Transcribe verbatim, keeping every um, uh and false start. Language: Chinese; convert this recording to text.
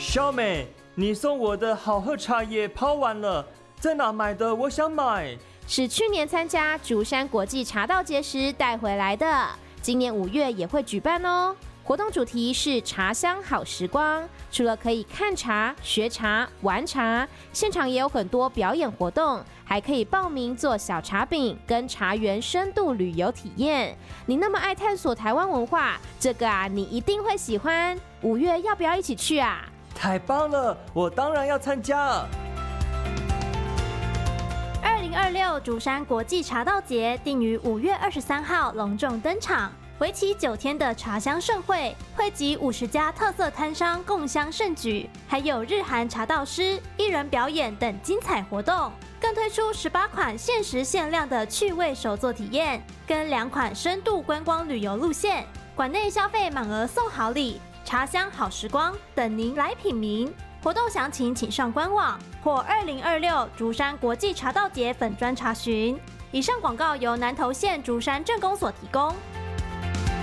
小美，你送我的好喝茶叶泡完了，在哪买的？我想买。 是去年参加竹山国际茶道节时带回来的，今年五月也会举办哦。活动主题是茶香好时光，除了可以看茶、学茶、玩茶，现场也有很多表演活动，还可以报名做小茶饼跟茶园深度旅游体验。你那么爱探索台湾文化，这个啊你一定会喜欢。五月要不要一起去啊？ 太棒了，我当然要参加。 二零二六竹山国际茶道节定于五月二十三号隆重登场。为期九天的茶香盛会，汇集五十家特色摊商共襄盛举，还有日韩茶道师、艺人表演等精彩活动，更推出十八款限时限量的趣味手作体验，跟两款深度观光旅游路线。馆内消费满额送好礼，茶香好时光等您来品茗。活动详情请上官网或二零二六竹山国际茶道节粉专查询。以上广告由南投县竹山镇公所提供。